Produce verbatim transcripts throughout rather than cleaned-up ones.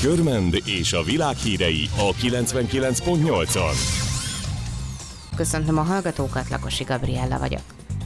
Körmend és a világ hírei a kilencvenkilenc pont nyolcon. Köszöntöm a hallgatókat, Lakosi Gabriella vagyok.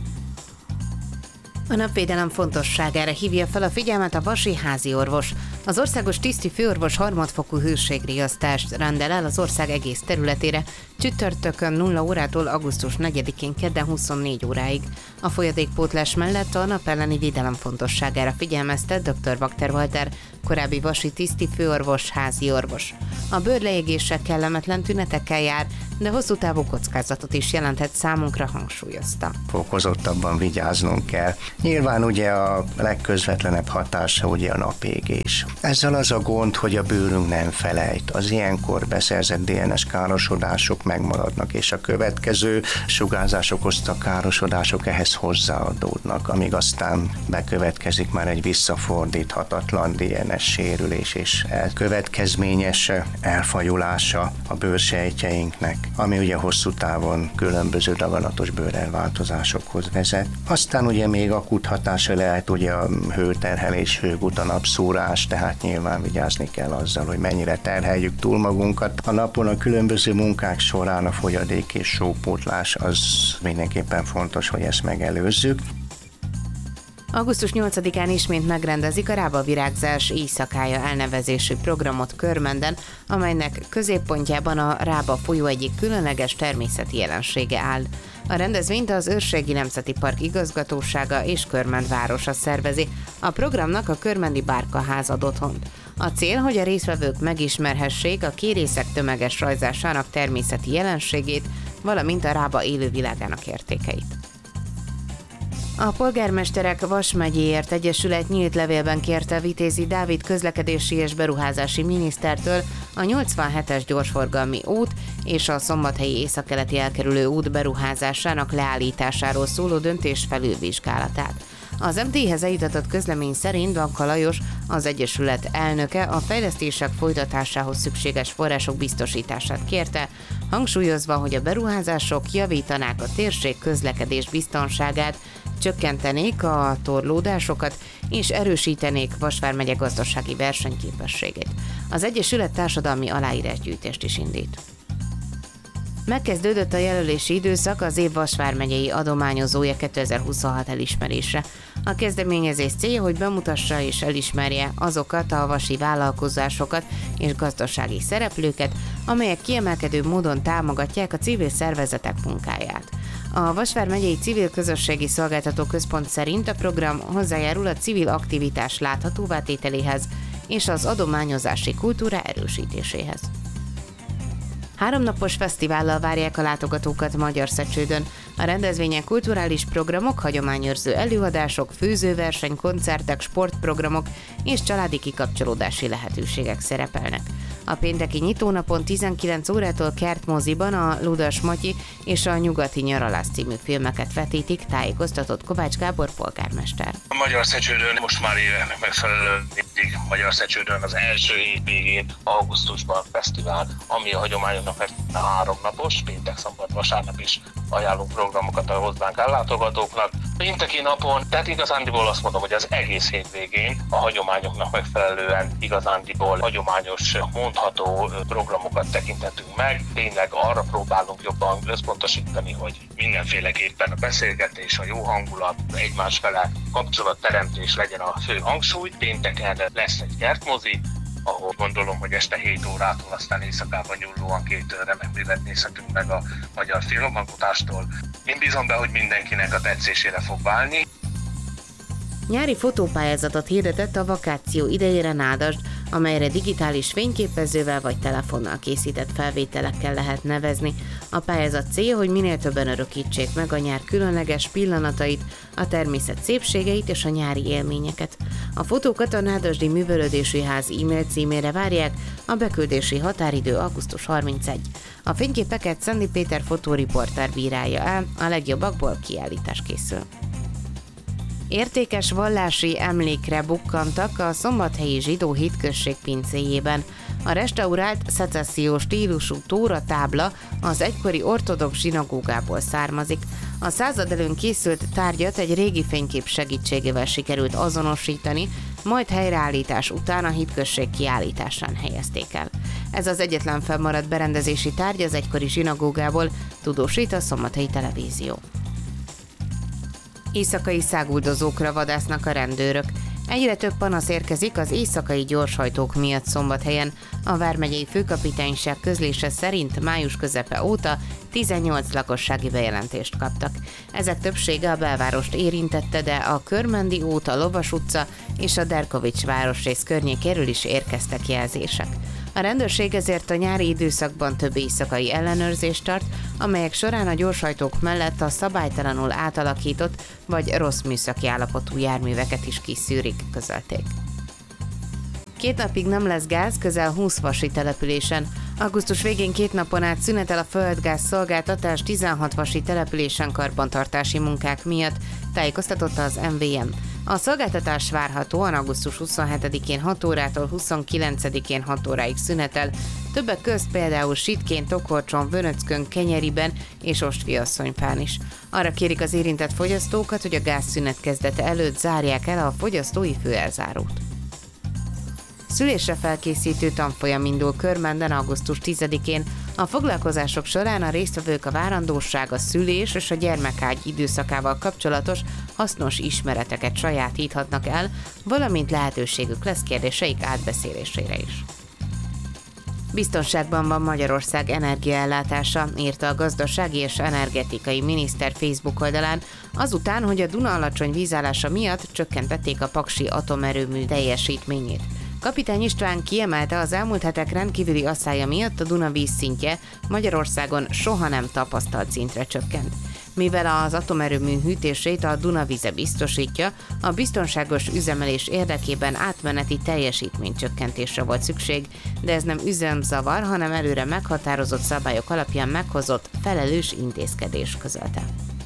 A napvédelem fontosságára hívja fel a figyelmet a vasi háziorvos. Az országos tisztifőorvos harmadfokú hőségriasztást rendel el az ország egész területére, csütörtökön nulla órától augusztus negyedikén kedden huszonnégy óráig. A folyadékpótlás mellett a napelleni védelem fontosságára figyelmeztet dr. Bakter Walter, korábbi vasi tisztifőorvos, háziorvos. A bőrleégéssel kellemetlen tünetekkel jár, de hosszú távú kockázatot is jelenthet számunkra, hangsúlyozta. Fokozottabban vigyáznunk kell. Nyilván ugye a legközvetlenebb hatása ugye a napégés. Ezzel az a gond, hogy a bőrünk nem felejt. Az ilyenkor beszerzett dé en es károsodások megmaradnak, és a következő sugárzás okozta károsodások ehhez hozzáadódnak, amíg aztán bekövetkezik már egy visszafordíthatatlan dé en es sérülés és következményes elfajulása a bőrsejtjeinknek, ami ugye hosszú távon különböző daganatos bőrelváltozásokhoz vezet. Aztán ugye még akut hatása lehet ugye a hőterhelés, hőgutanapszúrás, tehát nyilván vigyázni kell azzal, hogy mennyire terheljük túl magunkat. A napon a különböző munkák során a folyadék és sópótlás az mindenképpen fontos, hogy ezt megelőzzük. augusztus nyolcadikán ismét megrendezik a Rába virágzás éjszakája elnevezésű programot Körmenden, amelynek középpontjában a Rába folyó egyik különleges természeti jelensége áll. A rendezvényt az Őrségi Nemzeti Park igazgatósága és Körmend városa szervezi. A programnak a Körmendi Bárkaház ad otthont. A cél, hogy a résztvevők megismerhessék a kérészek tömeges rajzásának természeti jelenségét, valamint a Rába élővilágának értékeit. A Polgármesterek Vas megyéért Egyesület nyílt levélben kérte Vitézi Dávid közlekedési és beruházási minisztertől a nyolcvanhetes gyorsforgalmi út és a szombathelyi északkeleti elkerülő út beruházásának leállításáról szóló döntés felülvizsgálatát. Az em té-hez eljutatott közlemény szerint Danka Lajos, az Egyesület elnöke a fejlesztések folytatásához szükséges források biztosítását kérte, hangsúlyozva, hogy a beruházások javítanák a térség közlekedés biztonságát, csökkentenék a torlódásokat és erősítenék Vas vármegye gazdasági versenyképességét. Az Egyesület társadalmi aláírásgyűjtést is indít. Megkezdődött a jelölési időszak az év Vas vármegyei adományozója kétezer-huszonhat elismerésre. A kezdeményezés célja, hogy bemutassa és elismerje azokat a vasi vállalkozásokat és gazdasági szereplőket, amelyek kiemelkedő módon támogatják a civil szervezetek munkáját. A Vas vármegyei Civil Közösségi Szolgáltató Központ szerint a program hozzájárul a civil aktivitás láthatóvá tételéhez és az adományozási kultúra erősítéséhez. Háromnapos fesztivállal várják a látogatókat Magyarszecsődön. A rendezvényen kulturális programok, hagyományőrző előadások, főzőverseny, koncertek, sportprogramok és családi kikapcsolódási lehetőségek szerepelnek. A pénteki nyitónapon tizenkilenc órától Kertmoziban a Ludas Matyi és a Nyugati Nyaralás című filmeket vetítik, tájékoztatott Kovács Gábor polgármester. A Magyarszecsődön most már éveknek megfelelően mindig Magyarszecsődön az első hétvégén, augusztusban fesztivál, ami a hagyományoknak megfelelően három napos, péntek, szombat, vasárnap is ajánlunk programokat a hozzánk ellátogatóknak. Pénteki napon, tehát igazándiból azt mondom, hogy az egész hétvégén a hagyományoknak megfelelően igazándiból hagyományos mondható programokat tekinthetünk meg. Tényleg arra próbálunk jobban összpontosítani, hogy mindenféleképpen a beszélgetés, a jó hangulat, egymás fele kapcsolatteremtés legyen a fő hangsúly. Pénteken lesz egy kertmozi, ahol gondolom, hogy este hét órától aztán éjszakában nyúlóan két remek művet nézhetünk meg a magyar filmalkotástól. Én bízom be, hogy mindenkinek a tetszésére fog válni. Nyári fotópályázatot hirdetett a vakáció idejére Nádasd, amelyre digitális fényképezővel vagy telefonnal készített felvételekkel lehet nevezni. A pályázat célja, hogy minél többen örökítsék meg a nyár különleges pillanatait, a természet szépségeit és a nyári élményeket. A fotókat a Nádasdi Művelődési Ház e-mail címére várják, a beküldési határidő augusztus harmincegy. A fényképeket Szendi Péter fotóriporter bírálja el, a legjobbakból kiállítás készül. Értékes vallási emlékre bukkantak a szombathelyi zsidó hitközség pincéjében. A restaurált szecessziós stílusú tóra tábla az egykori ortodox zsinagógából származik. A század előn készült tárgyat egy régi fénykép segítségével sikerült azonosítani, majd helyreállítás után a hitközség kiállításán helyezték el. Ez az egyetlen fennmaradt berendezési tárgy az egykori zsinagógából, tudósít a Szombathelyi Televízió. Éjszakai száguldozókra vadásznak a rendőrök. Egyre több panasz érkezik az éjszakai gyorshajtók miatt Szombathelyen. A vármegyei főkapitányság közlése szerint május közepe óta tizennyolc lakossági bejelentést kaptak. Ezek többsége a belvárost érintette, de a Körmendi út, a Lovas utca és a Derkovics városrész környékéről is érkeztek jelzések. A rendőrség ezért a nyári időszakban több éjszakai ellenőrzést tart, amelyek során a gyorshajtók mellett a szabálytalanul átalakított vagy rossz műszaki állapotú járműveket is kiszűrik, közölték. Két napig nem lesz gáz közel húsz vasi településen. Augusztus végén két napon át szünetel a földgáz szolgáltatás tizenhat vasi településen karbantartási munkák miatt, tájékoztatott az em vé em. A szolgáltatás várhatóan augusztus huszonhetedikén hat órától huszonkilencedikén hat óráig szünetel, többek közt például Sitkén, Tokorcson, Vönöckön, Kenyeriben és Ostfiasszonypán is. Arra kérik az érintett fogyasztókat, hogy a gázszünet kezdete előtt zárják el a fogyasztói főelzárót. Szülésre felkészítő tanfolyam indul Körmenden augusztus tizedikén. A foglalkozások során a résztvevők a várandóság, a szülés és a gyermekágy időszakával kapcsolatos hasznos ismereteket sajátíthatnak el, valamint lehetőségük lesz kérdéseik átbeszélésére is. Biztonságban van Magyarország energiaellátása, írta a gazdasági és energetikai miniszter Facebook oldalán, azután, hogy a Duna alacsony vízállása miatt csökkentették a paksi atomerőmű teljesítményét. Kapitány István kiemelte, az elmúlt hetek rendkívüli asszája miatt a Duna vízszintje Magyarországon soha nem tapasztalt szintre csökkent. Mivel az atomerőmű hűtését a Duna víze biztosítja, a biztonságos üzemelés érdekében átmeneti teljesítménycsökkentésre volt szükség, de ez nem üzemzavar, hanem előre meghatározott szabályok alapján meghozott felelős intézkedés, közölte.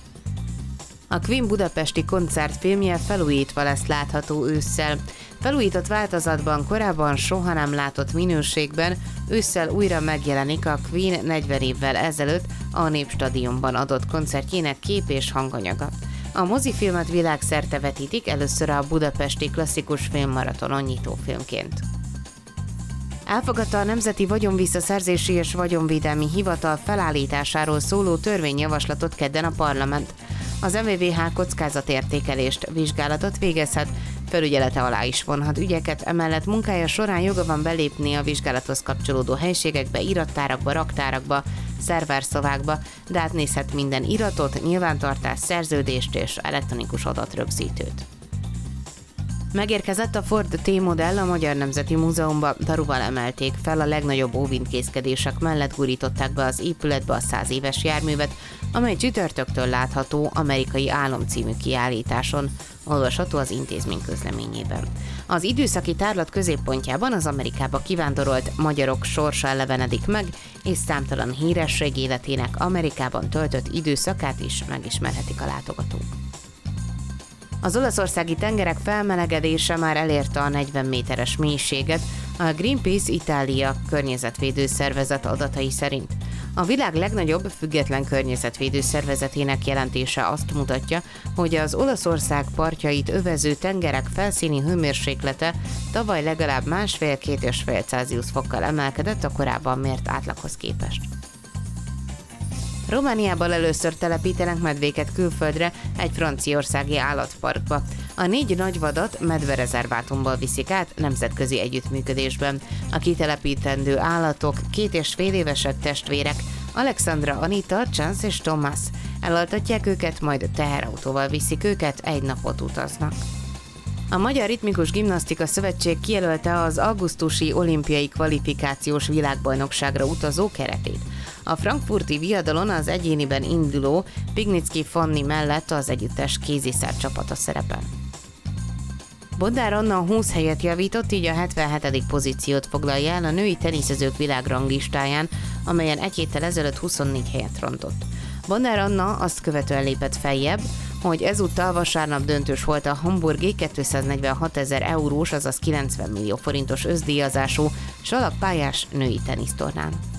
A Queen budapesti koncertfilmje felújítva lesz látható ősszel. Felújított változatban korábban soha nem látott minőségben ősszel újra megjelenik a Queen negyven évvel ezelőtt a Népstadionban adott koncertjének kép- és hanganyaga. A mozifilmet világszerte vetítik, először a budapesti klasszikus filmmaratonon nyitófilmként. Elfogadta a Nemzeti Vagyonvisszaszerzési és Vagyonvédelmi Hivatal felállításáról szóló törvényjavaslatot kedden a parlament. Az em vé vé há kockázatértékelést, vizsgálatot végezhet, felügyelete alá is vonhat ügyeket, emellett munkája során joga van belépni a vizsgálathoz kapcsolódó helységekbe, irattárakba, raktárakba, szerverszovákba, de átnézhet minden iratot, nyilvántartás, szerződést és elektronikus adatrögzítőt. Megérkezett a Ford T-modell a Magyar Nemzeti Múzeumba, daruval emelték fel, a legnagyobb óvintézkedések mellett gurították be az épületbe a száz éves járművet, amely csütörtöktől látható Amerikai Álom című kiállításon, olvasható az intézmény közleményében. Az időszaki tárlat középpontjában az Amerikába kivándorolt magyarok sorsa elevenedik meg, és számtalan híresség életének Amerikában töltött időszakát is megismerhetik a látogatók. Az olaszországi tengerek felmelegedése már elérte a negyven méteres mélységet, a Greenpeace Italia környezetvédő szervezet adatai szerint. A világ legnagyobb független környezetvédő szervezetének jelentése azt mutatja, hogy az Olaszország partjait övező tengerek felszíni hőmérséklete tavaly legalább másfél-két és fél Celsius fokkal emelkedett a korábban mért átlaghoz képest. Romániában először telepítenek medvéket külföldre egy franciaországi állatparkba. A négy nagyvadat medverezervátumból viszik át nemzetközi együttműködésben. A kitelepítendő állatok két és fél évesek testvérek, Alexandra, Anita, Chance és Thomas. Elaltatják őket, majd teherautóval viszik őket, egy napot utaznak. A Magyar Ritmikus Gimnasztika Szövetség kijelölte az augusztusi olimpiai kvalifikációs világbajnokságra utazó keretét. A frankfurti viadalon az egyéniben induló Pignicki Fanni mellett az együttes kéziszár csapata szerepel. Bodnár Anna húsz helyet javított, így a hetvenhetedik pozíciót foglalja el a női teniszezők világranglistáján, amelyen egy héttel ezelőtt huszonnégy helyet rontott. Bodnár Anna azt követően lépett feljebb, hogy ezúttal vasárnap döntős volt a hamburgi kétszáznegyvenhat ezer eurós, azaz kilencven millió forintos összdíjazású salakpályás női tenisztornán.